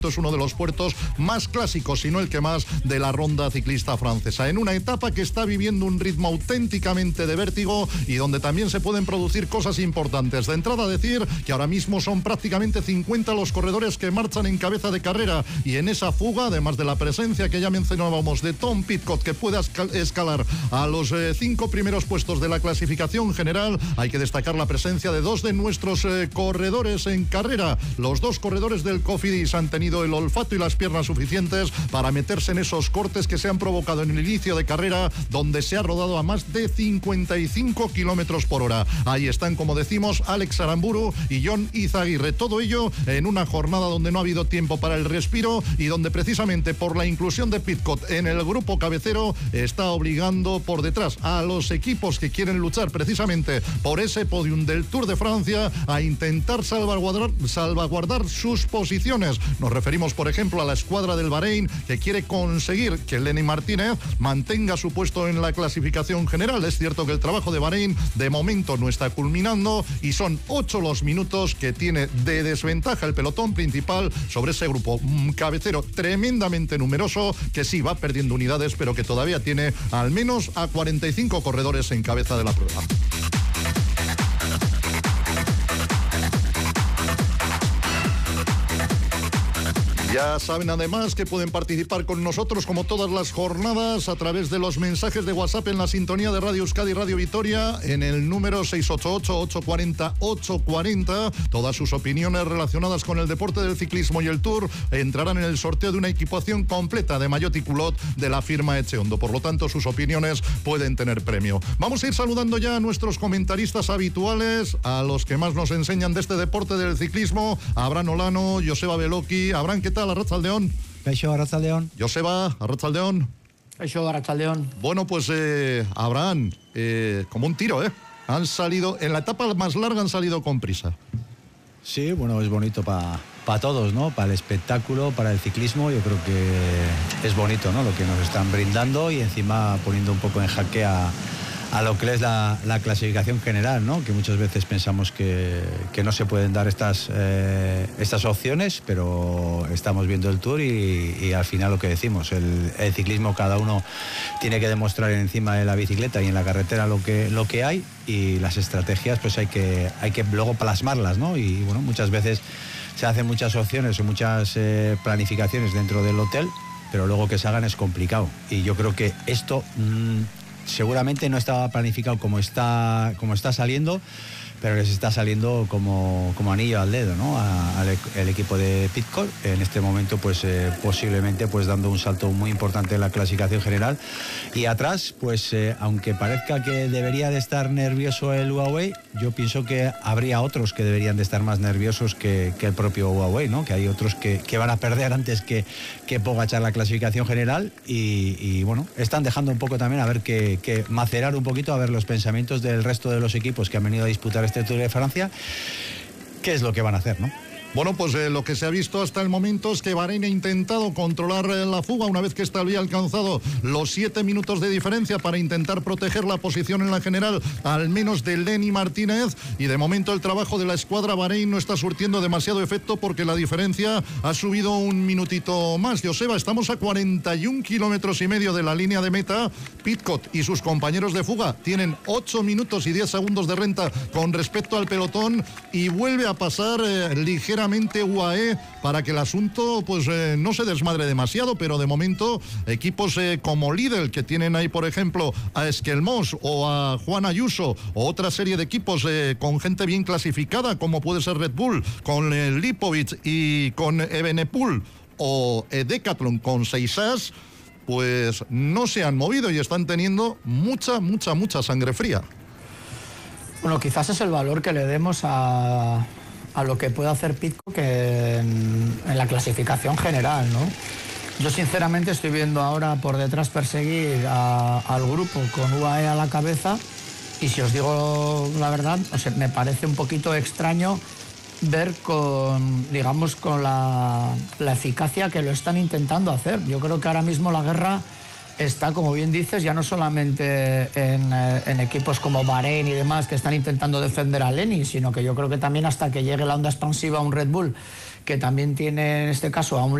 Es uno de los puertos más clásicos, si no el que más, de la ronda ciclista francesa. En una etapa que está viviendo un ritmo auténticamente de vértigo y donde también se pueden producir cosas importantes. De entrada, decir que ahora mismo son prácticamente 50 los corredores que marchan en cabeza de carrera, y en esa fuga, además de la presencia que ya mencionábamos de Tom Pidcock, que pueda escalar a los 5 primeros puestos de la clasificación general, hay que destacar la presencia de 2 de nuestros corredores en carrera. Los 2 corredores del Cofidis han tenido el olfato y las piernas suficientes para meterse en esos cortes que se han provocado en el inicio de carrera, donde se ha rodado a más de 55 kilómetros por hora. Ahí están, como decimos, Alex Aramburu y Jon Izaguirre. Todo ello en una jornada donde no ha habido tiempo para el respiro y donde precisamente por la inclusión de Pidcock en el grupo cabecero está obligando por detrás a los equipos que quieren luchar precisamente por ese podium del Tour de Francia a intentar salvaguardar sus posiciones. Nos referimos, por ejemplo, a la escuadra del Bahrein, que quiere conseguir que Lenny Martínez mantenga su puesto en la clasificación general. Es cierto que el trabajo de Bahrein de momento no está culminando y son 8 los minutos que tiene de desventaja el pelotón principal sobre ese grupo cabecero tremendamente numeroso, que sí va perdiendo unidades, pero que todavía tiene al menos a 45 corredores en cabeza de la prueba. Ya saben además que pueden participar con nosotros como todas las jornadas a través de los mensajes de WhatsApp en la sintonía de Radio Euskadi y Radio Vitoria en el número 688-840-840. Todas sus opiniones relacionadas con el deporte del ciclismo y el Tour entrarán en el sorteo de una equipación completa de maillot y culot de la firma Echeondo. Por lo tanto, sus opiniones pueden tener premio. Vamos a ir saludando ya a nuestros comentaristas habituales, a los que más nos enseñan de este deporte del ciclismo. Abraham Olano, Joseba Beloki. Abraham, ¿qué tal? Arratsaldeon. Kaixo, Arratsaldeon. Joseba, Arratsaldeon. Kaixo, Arratsaldeon. Bueno, pues Abraham, como un tiro, han salido, en la etapa más larga han salido con prisa. Sí, bueno, es bonito para todos, ¿no? Para el espectáculo, para el ciclismo, yo creo que es bonito, ¿no? Lo que nos están brindando y encima poniendo un poco en jaque a lo que es la clasificación general, ¿no? Que muchas veces pensamos que no se pueden dar estas opciones, pero estamos viendo el Tour y al final lo que decimos, el ciclismo, cada uno tiene que demostrar encima de la bicicleta y en la carretera lo que hay, y las estrategias pues hay que luego plasmarlas, ¿no? Y bueno, muchas veces se hacen muchas opciones o muchas planificaciones dentro del hotel, pero luego que se hagan es complicado, y yo creo que esto seguramente no estaba planificado como está saliendo, pero les está saliendo como anillo al dedo, ¿no? El equipo de Pidcock en este momento, pues posiblemente pues dando un salto muy importante en la clasificación general. Y atrás, pues aunque parezca que debería de estar nervioso el Huawei, yo pienso que habría otros que deberían de estar más nerviosos que el propio Huawei, ¿no? Que hay otros que van a perder antes que Pogačar la clasificación general, y bueno, están dejando un poco también a ver que macerar un poquito, a ver los pensamientos del resto de los equipos que han venido a disputar este Tour de Francia, qué es lo que van a hacer, ¿no? Bueno, pues lo que se ha visto hasta el momento es que Bahrein ha intentado controlar la fuga una vez que esta había alcanzado los 7 minutos de diferencia para intentar proteger la posición en la general, al menos de Lenny Martínez, y de momento el trabajo de la escuadra Bahrein no está surtiendo demasiado efecto porque la diferencia ha subido un minutito más. Joseba, estamos a 41 kilómetros y medio de la línea de meta. Pidcock y sus compañeros de fuga tienen 8 minutos y 10 segundos de renta con respecto al pelotón, y vuelve a pasar ligeramente UAE para que el asunto pues no se desmadre demasiado, pero de momento equipos como Lidl, que tienen ahí por ejemplo a Esquelmós o a Juan Ayuso, o otra serie de equipos con gente bien clasificada como puede ser Red Bull con Lipovic y con Evenepoel, o Decathlon con Seisas, pues no se han movido y están teniendo mucha sangre fría. Bueno, quizás es el valor que le demos a lo que puede hacer Pidcock en la clasificación general, ¿no? Yo sinceramente estoy viendo ahora por detrás perseguir al grupo con UAE a la cabeza, y si os digo la verdad, o sea, me parece un poquito extraño ver con la eficacia que lo están intentando hacer. Yo creo que ahora mismo la guerra está, como bien dices, ya no solamente en equipos como Bahrein y demás que están intentando defender a Lenny, sino que yo creo que también hasta que llegue la onda expansiva a un Red Bull que también tiene en este caso a un